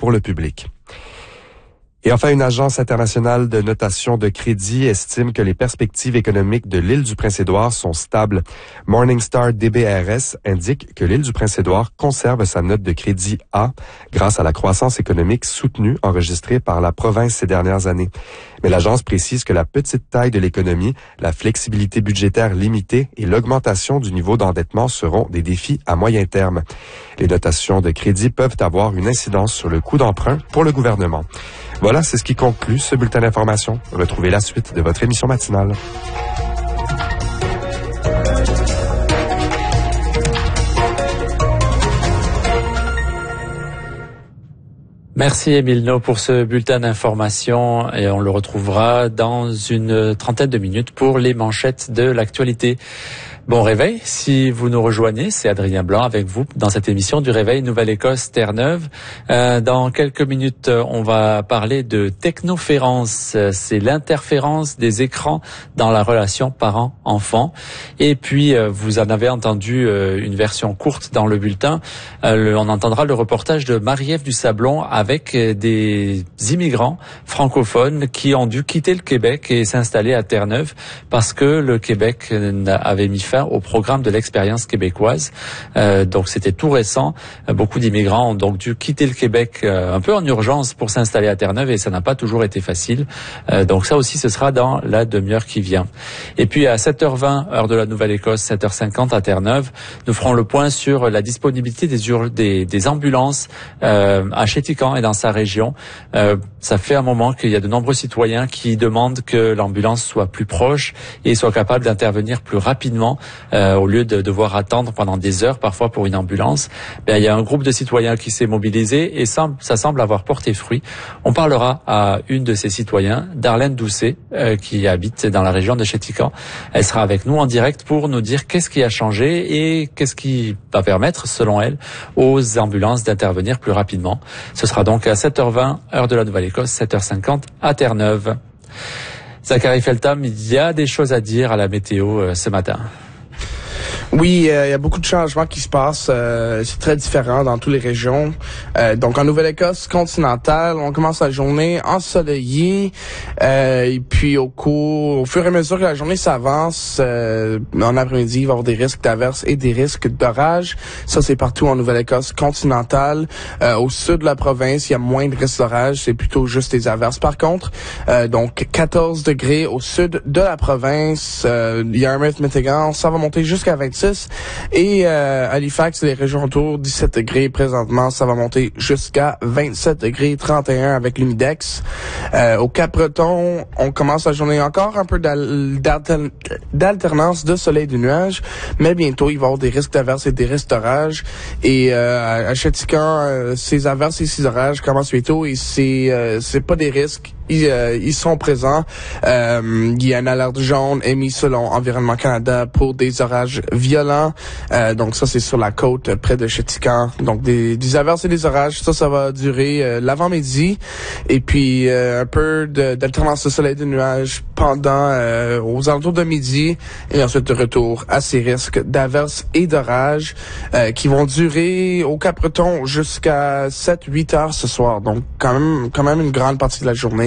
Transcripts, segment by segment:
pour le public. Et enfin, une agence internationale de notation de crédit estime que les perspectives économiques de l'île du Prince-Édouard sont stables. Morningstar DBRS indique que l'île du Prince-Édouard conserve sa note de crédit A grâce à la croissance économique soutenue enregistrée par la province ces dernières années. Mais l'agence précise que la petite taille de l'économie, la flexibilité budgétaire limitée et l'augmentation du niveau d'endettement seront des défis à moyen terme. Les notations de crédit peuvent avoir une incidence sur le coût d'emprunt pour le gouvernement. Voilà, c'est ce qui conclut ce bulletin d'information. Retrouvez la suite de votre émission matinale. Merci Émile No pour ce bulletin d'information et on le retrouvera dans une trentaine de minutes pour les manchettes de l'actualité. Bon réveil, si vous nous rejoignez, c'est Adrien Blanc avec vous dans cette émission du Réveil Nouvelle-Écosse Terre-Neuve. Dans quelques minutes, on va parler de technoférence, c'est l'interférence des écrans dans la relation parent-enfant. Et puis, vous en avez entendu une version courte dans le bulletin. On entendra le reportage de Marie-Ève du Sablon avec des immigrants francophones qui ont dû quitter le Québec et s'installer à Terre-Neuve parce que le Québec avait mis fin au programme de l'expérience québécoise. Donc c'était tout récent. Beaucoup d'immigrants ont donc dû quitter le Québec un peu en urgence pour s'installer à Terre-Neuve et ça n'a pas toujours été facile. Donc ça aussi, ce sera dans la demi-heure qui vient. Et puis à 7h20, heure de la Nouvelle-Écosse, 7h50 à Terre-Neuve, nous ferons le point sur la disponibilité des ambulances à Chéticamp et dans sa région. Ça fait un moment qu'il y a de nombreux citoyens qui demandent que l'ambulance soit plus proche et soit capable d'intervenir plus rapidement au lieu de devoir attendre pendant des heures parfois pour une ambulance. Il y a un groupe de citoyens qui s'est mobilisé et ça semble avoir porté fruit. On parlera à une de ces citoyens, Darlène Doucet, qui habite dans la région de Chéticamp. Elle sera avec nous en direct pour nous dire qu'est-ce qui a changé et qu'est-ce qui va permettre, selon elle, aux ambulances d'intervenir plus rapidement. Ce sera donc à 7h20, heure de la Nouvelle-Écosse, 7h50 à Terre-Neuve. Zachary Feltham, il y a des choses à dire à la météo ce matin. Oui, il y a beaucoup de changements qui se passent. C'est très différent dans toutes les régions. Donc, en Nouvelle-Écosse continentale, on commence la journée ensoleillée. Et puis, au fur et à mesure que la journée s'avance, en après-midi, il va y avoir des risques d'averses et des risques d'orage. Ça, c'est partout en Nouvelle-Écosse continentale. Au sud de la province, il y a moins de risques d'orage. C'est plutôt juste des averses. Par contre, donc 14 degrés au sud de la province. Yarmouth, Métégan, ça va monter jusqu'à 26. Et Halifax et les régions autour, 17 degrés présentement, ça va monter jusqu'à 27 degrés, 31 avec l'humidex. Au Cap-Breton, on commence la journée encore un peu d'alternance de soleil et de nuages, mais bientôt il va y avoir des risques d'averses et des risques d'orage. Et à Chéticamp, ces averses et ces orages commencent bientôt et c'est pas des risques. Ils sont présents. Il y a une alerte jaune émise selon Environnement Canada pour des orages violents. Donc ça, c'est sur la côte près de Chéticamp. Donc des averses et des orages, ça va durer l'avant-midi. Et puis un peu d'alternance de soleil et de nuages pendant aux alentours de midi. Et ensuite de retour à ces risques d'averses et d'orages qui vont durer au Cap-Breton jusqu'à 7-8 heures ce soir. Donc quand même une grande partie de la journée.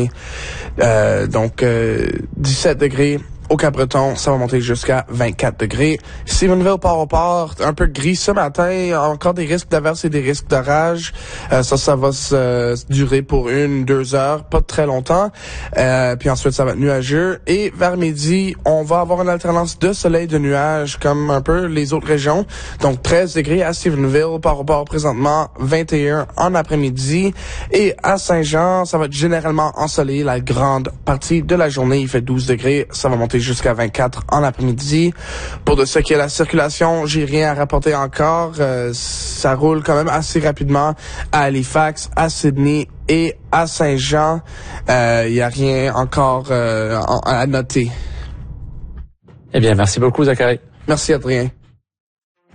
17 degrés au Cap-Breton, ça va monter jusqu'à 24 degrés. Stephenville, Port-au-Port, un peu gris ce matin, encore des risques d'averses et des risques d'orage. Ça va durer pour 1-2 heures, pas très longtemps. Puis ensuite, ça va être nuageux. Et vers midi, on va avoir une alternance de soleil et de nuages, comme un peu les autres régions. Donc 13 degrés à Stephenville, Port-au-Port présentement, 21 en après-midi. Et à Saint-Jean, ça va être généralement ensoleillé la grande partie de la journée. Il fait 12 degrés, ça va monter jusqu'à 24 en après-midi. Pour ce qui est de la circulation, j'ai rien à rapporter encore. Ça roule quand même assez rapidement à Halifax, à Sydney et à Saint-Jean. Il n'y a rien encore à noter. Eh bien, merci beaucoup, Zachary. Merci, Adrien.